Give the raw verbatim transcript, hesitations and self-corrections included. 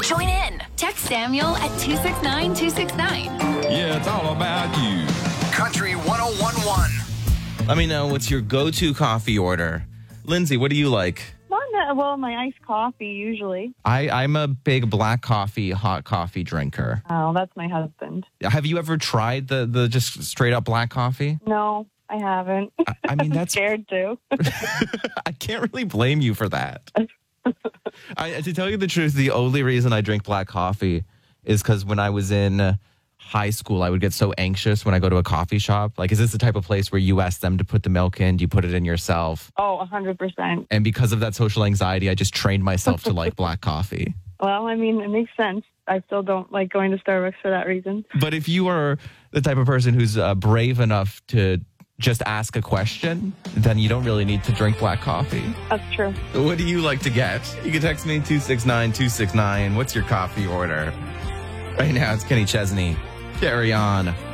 Join in. Text Samuel at two six nine two six nine. Yeah, it's all about you. Country one oh one point one. Let me know what's your go-to coffee order. Lindsay, what do you like? Not that, well, my iced coffee usually. I, I'm a big black coffee, hot coffee drinker. Oh, that's my husband. Have you ever tried the, the just straight up black coffee? No, I haven't. I, I mean, I'm that's... scared to. I can't really blame you for that. I, to tell you the truth, the only reason I drink black coffee is because when I was in uh, high school, I would get so anxious when I go to a coffee shop. Like, is this the type of place where you ask them to put the milk in? Do you put it in yourself? Oh, one hundred percent. And because of that social anxiety, I just trained myself to like black coffee. Well, I mean, it makes sense. I still don't like going to Starbucks for that reason. But if you are the type of person who's uh, brave enough to just ask a question, then you don't really need to drink black coffee. That's true. What do you like to get? You can text me two six nine two six nine. What's your coffee order? Right now, it's Kenny Chesney. Carry on.